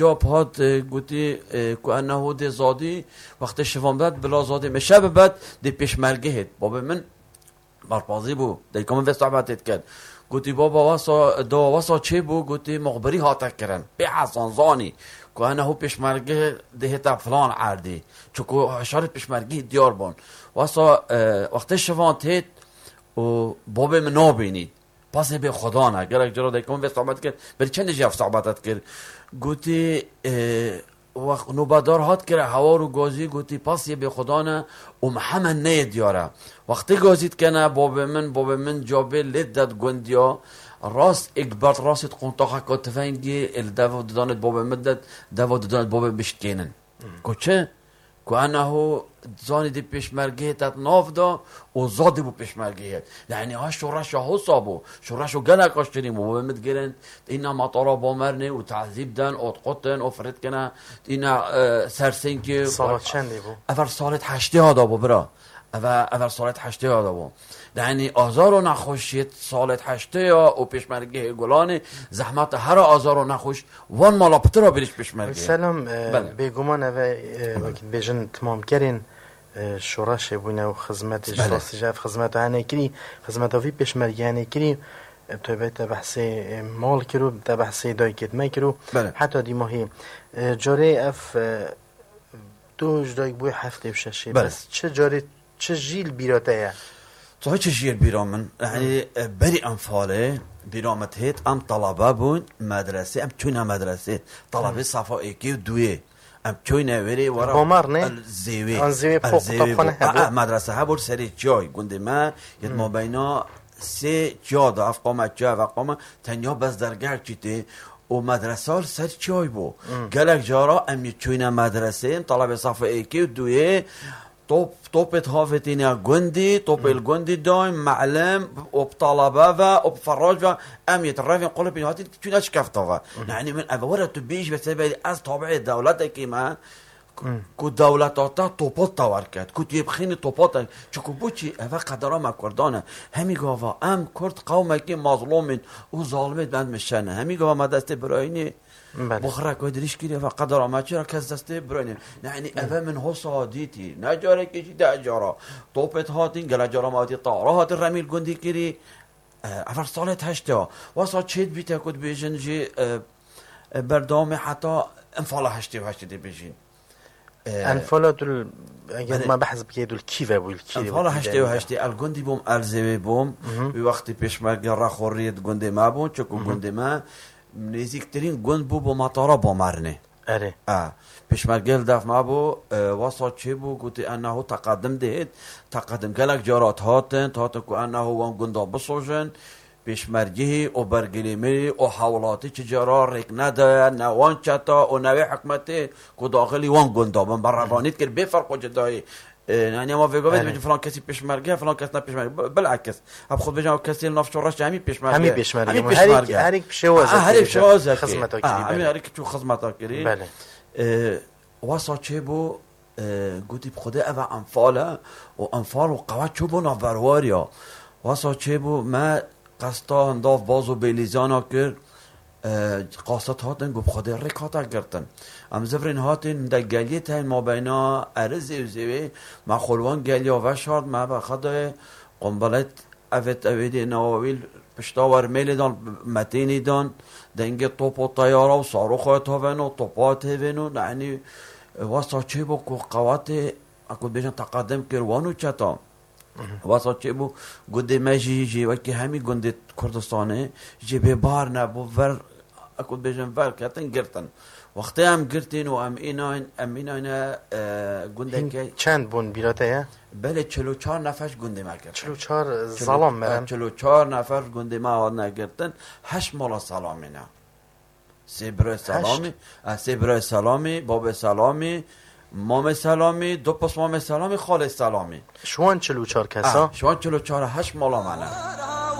جاب هات گوتی که انه دی زادی وقت شوام داد بلا زادی مشابه بعد دی پیشمرگه هید بابا من برپازی بو دی کامن و صحبتت کرد گوتی بابا واسا چه بو گوتی مخبری هاته کرن به حسن زانی که انه پیشمرگه ده تا فلان عردی چوکو اشاره پیشمرگی دیار بون واسا وقت شوام تید و بابا من نابینید پس به خدا نه گرک جرا دیگه من صحبت کرد بر چند جف صحبتت کرد گوتی وقت نوبادار هات کرد هوا رو گازی گوتی پس به خدا نه و محمد نه دیاره وقتی گازید کنه باب من جابه لید داد گندیا راست اکبر راست قنطاقه کاتفنگی الدوا دادن باب مدت دوا دادن باب بشکنن کوچه که انه زانی دی پیشمرگه تات ناف دا و زادی بو پیشمرگه یعنی ها شورش ها حسابو شورش و گنه کاشتریم و بمید گرند اینا مطارا بامرنه و تعذیب دن و قطن و فرد کنه اینا سرسین که سالت چندی بو؟ اول سالت 80 دا بو برا اول سالت 80 دا بو یعنی آزار و نخوشیت سالت 80 و پیشمرگه گلانه زحمت هر آزار و نخوش وان مالا پترا بریش پیشمرگه سلام بگمان وقت بیجن تمام کرین شورش بونه و خدمت جراسی جاف خدمت هنه کری خدمت هایی پیشمرگه هنه کری تو بیت بحث مال کرو تا بحث دایکت ما کرو حتی دی ماهی جاری اف دو جدای بوی هفته و ششه بس چه جاری چه جیل بیراته یا تو چه جیل بیرامن یعنی بری انفاله بیرامت هیت ام طلبه بون مدرسه ام چون مدرسه طلبه صفا ایکی و دویه ام چوی نوری ورا الزیوی فوق طبخانه مدرسه ها بور سری جای گنده ما ید ما بینا سه جا دا افقامه جا افقامه تنیا بز درگر چیته و مدرسه ها سر جای بو گلک جارا ام چوی مدرسه ام طلب صفحه ایکی و دویه توبت هافتين جندي توب الجندي دايم معلم وبطلبة وبفراج أم يترافين قلب بيناتي شو نشكف طبعا يعني من أول تبيش بسبب أز طبيعي دولتك كمان كو دولتاتا توپات تاور کرد كو يبخين توپات چكو بوچي اوا قدرا ما كردانه همي گاوا ام کرد قومه که مظلومين و ظالمت بند مشنه همي گاوا ما دست برايني بخرا كودريش كيري فقدر ما چرا كز دست برايني يعني اوا من هو صاديتي نجاره كيشي دجاره توپت هاتين گلا جارا ماتي طاره هات رميل گندي كيري افر سالت هشتا واسا چيت بيتا كود بيجن جي بردام حتى انفال هشتي و هشتي بيجين انفال دول اگر ما بحث بگیدول کیوه بول کیوه انفال هشتی الگندی بوم الزوی بوم به وقتی پیشمرگ را خوریت گنده ما بون چکو گنده ما نزدیکترین گند بو مطارا بامرنه اره پیشمرگل دف ما بو واسه چه بو گوتی انه تقدم گلک جارات هاتن تا کو انه وان گندا بسوجن پیشمرگی و برگلیمی و حولاتی چجارا رک نده نوان چتا و نوی حکمتی که داخلی وان گندا من برروانیت کرد بفرق و جدایی یعنی ما فکر کنید فلان کسی پیشمرگی فلان کس نه پیشمرگی بالعکس اب خود بجام کسی نفت شورش همی پیشمرگی هر یک شوازه خدمت همی هر یک تو خدمت کردی بله واسه چه بو گوتی خدا اوا انفاله و انفال و قوت چوب و نبرواریا واسه چه بو ما قصتا هنداف بازو بیلیزانا کرد قاصت هاتن گفت خدا رکاتا کردن ام زفرین هاتن در گلیت هین ما بینا ارزی و زیوی ما خلوان گلیا و شارد ما بخدا قنبلت اویدی نواویل پشتاور میلی دان متینی دان دنگ توپ و طیاره و صاروخ هاتون و توپات هاتون یعنی واسه چه بو که قوات اکو بیشن تقدم کروانو چتا واسه چه بو گنده مجی جی وکی همی گنده کردستانه جی به بار نبو ور اکو بیشن ور کتن گرتن وقتی هم گرتین و ام ایناین گنده که چند بون بیراته یا؟ بله 44 نفر گنده ما گرتن 44 ظلام مرم 44 نفر گنده ما ها نگرتن 8 مالا سلامی نه 3 برای سلامی باب سلامی مام سلامی دو پس مام سلامی خال سلامی شوان 44 کسا؟ شوان 44 8 مالا منه